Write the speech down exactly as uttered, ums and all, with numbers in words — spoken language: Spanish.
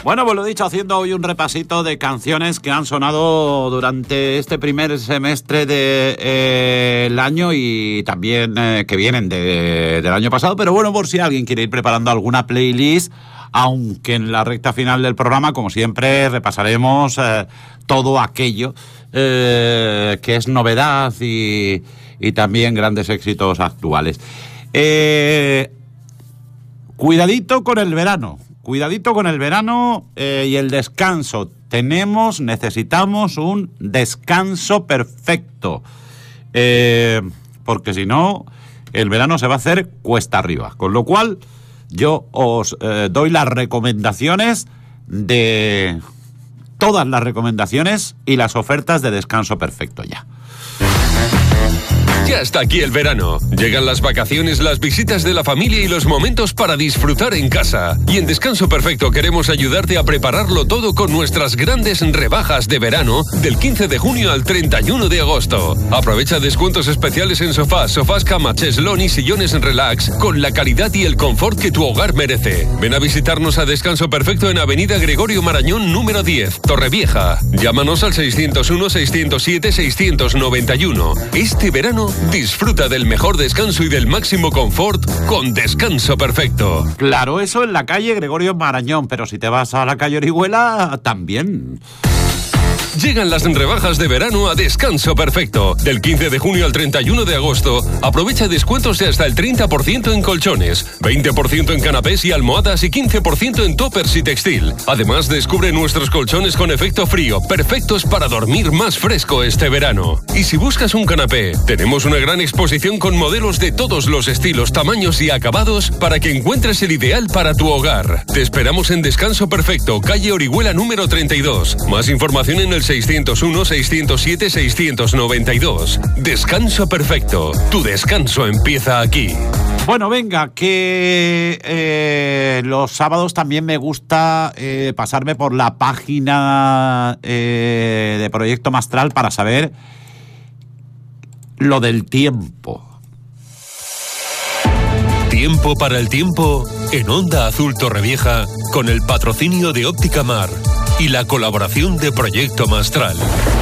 Bueno, pues lo dicho, haciendo hoy un repasito de canciones que han sonado durante este primer semestre del de, eh, año y también eh, que vienen de, del año pasado, pero bueno, por si alguien quiere ir preparando alguna playlist, aunque en la recta final del programa, como siempre, repasaremos eh, todo aquello eh, que es novedad y, y también grandes éxitos actuales. Eh, cuidadito con el verano. Cuidadito con el verano eh, y el descanso. Tenemos, necesitamos un descanso perfecto. Eh, porque si no, el verano se va a hacer cuesta arriba. Con lo cual, yo os eh, doy las recomendaciones de... Todas las recomendaciones y las ofertas de descanso perfecto ya. Ya está aquí el verano. Llegan las vacaciones, las visitas de la familia y los momentos para disfrutar en casa. Y en Descanso Perfecto queremos ayudarte a prepararlo todo con nuestras grandes rebajas de verano del quince de junio al treinta y uno de agosto. Aprovecha descuentos especiales en sofás, sofás cama, cheslón y sillones en relax con la calidad y el confort que tu hogar merece. Ven a visitarnos a Descanso Perfecto en Avenida Gregorio Marañón número diez, Torrevieja. Llámanos al seiscientos uno, seiscientos siete, seiscientos noventa y uno. Este verano disfruta del mejor descanso y del máximo confort con Descanso Perfecto. Claro, eso en la calle Gregorio Marañón, pero si te vas a la calle Orihuela, también. Llegan las rebajas de verano a Descanso Perfecto. Del quince de junio al treinta y uno de agosto, aprovecha descuentos de hasta el treinta por ciento en colchones, veinte por ciento en canapés y almohadas y quince por ciento en toppers y textil. Además, descubre nuestros colchones con efecto frío, perfectos para dormir más fresco este verano. Y si buscas un canapé, tenemos una gran exposición con modelos de todos los estilos, tamaños y acabados para que encuentres el ideal para tu hogar. Te esperamos en Descanso Perfecto, calle Orihuela número treinta y dos. Más información en el seiscientos uno, seiscientos siete, seiscientos noventa y dos. Descanso Perfecto. Tu descanso empieza aquí. Bueno, venga, que eh, los sábados también me gusta eh, pasarme por la página eh, de Proyecto Mastral para saber lo del tiempo. Tiempo para el tiempo en Onda Azul Torrevieja con el patrocinio de Óptica Mar y la colaboración de Proyecto Mastral.